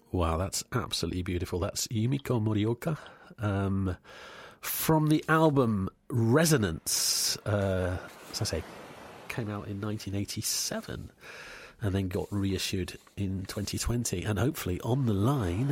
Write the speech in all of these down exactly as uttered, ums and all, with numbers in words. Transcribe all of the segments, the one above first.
Wow, that's absolutely beautiful. That's Yumiko Morioka um, from the album Resonance. Uh, as I say, came out in nineteen eighty-seven and then got reissued in twenty twenty. And hopefully on the line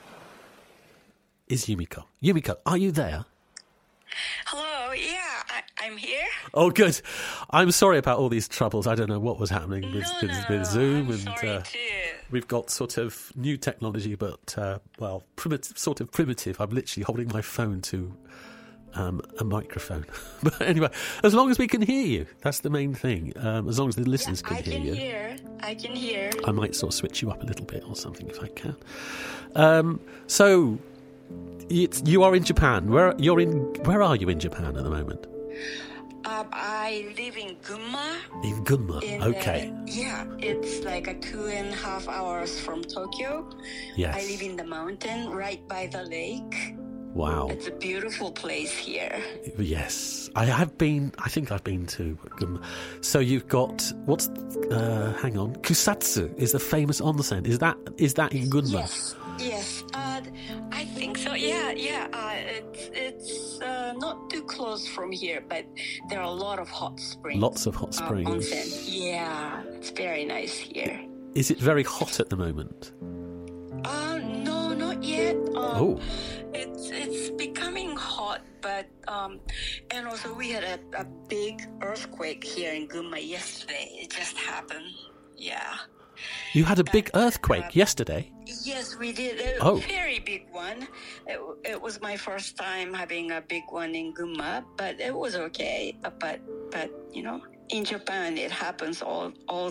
is Yumiko. Yumiko, are you there? Hello, yeah, I, I'm here. Oh, good. I'm sorry about all these troubles. I don't know what was happening with, No, with, no, with Zoom. I'm and sorry uh, too. We've got sort of new technology, but, uh, well, primitive, sort of primitive. I'm literally holding my phone to um, a microphone. But anyway, as long as we can hear you, that's the main thing. Um, as long as the listeners Yeah, can I hear can you. hear. I can hear. I might sort of switch you up a little bit or something if I can. Um, so... It's, you are in Japan. Where you're in? Where are you in Japan at the moment? Um, I live in Gunma. In Gunma. In, Okay. Uh, yeah, it's like a two and a half hours from Tokyo. Yes. I live in the mountain right by the lake. Wow. It's a beautiful place here. Yes, I have been. I think I've been to Gunma. So you've got what's? Uh, hang on. Kusatsu is the famous onsen. Is that is that in Gunma? Yes. Yes. Uh, I think so. Yeah. Yeah. Uh, it's it's uh, not too close from here, but there are a lot of hot springs. Lots of hot springs. Uh, onsen. Yeah, it's very nice here. Is it very hot at the moment? Uh, no, not yet. Um, Oh. It's it's becoming hot, but um, and also we had a, a big earthquake here in Gunma yesterday. It just happened. Yeah. You had a big Uh, earthquake uh, yesterday. Yes, we did. A Oh. very big one. It, it was my first time having a big one in Gunma, but it was okay. Uh, But but you know, in Japan, it happens all all